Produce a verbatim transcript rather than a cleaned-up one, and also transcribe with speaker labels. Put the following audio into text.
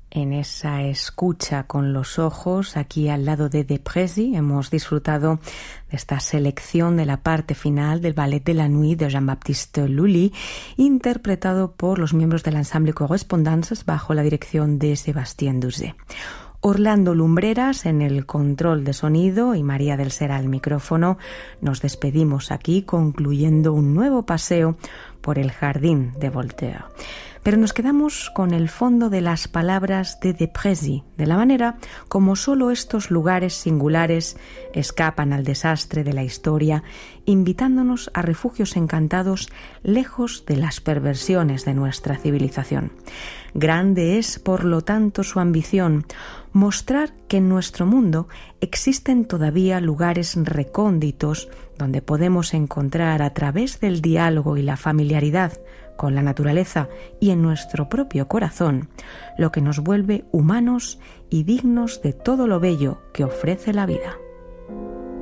Speaker 1: En esa escucha con los ojos, aquí al lado de Deprezi, hemos disfrutado de esta selección de la parte final del Ballet de la Nuit de Jean-Baptiste Lully, interpretado por los miembros del ensamble Correspondances bajo la dirección de Sébastien Duzé. Orlando Lumbreras en el control de sonido y María del Ser al micrófono. Nos despedimos aquí concluyendo un nuevo paseo por el jardín de Voltaire. Pero nos quedamos con el fondo de las palabras de Deprezi, de la manera como solo estos lugares singulares escapan al desastre de la historia, invitándonos a refugios encantados lejos de las perversiones de nuestra civilización. Grande es, por lo tanto, su ambición, mostrar que en nuestro mundo existen todavía lugares recónditos donde podemos encontrar a través del diálogo y la familiaridad con la naturaleza y en nuestro propio corazón, lo que nos vuelve humanos y dignos de todo lo bello que ofrece la vida.